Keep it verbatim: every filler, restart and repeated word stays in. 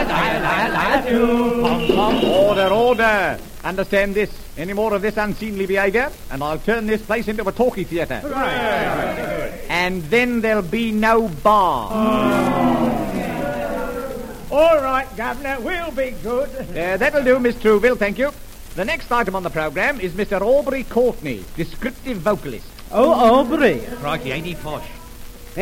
Order, order. Understand this. Any more of this unseemly behaviour, and I'll turn this place into a talkie theatre. And then there'll be no bar. All right, Governor, we'll be good. Uh, that'll do, Miss Trouville, thank you. The next item on the programme is Mister Aubrey Courtney, descriptive vocalist. Oh, Aubrey. Crikey, ain't he posh?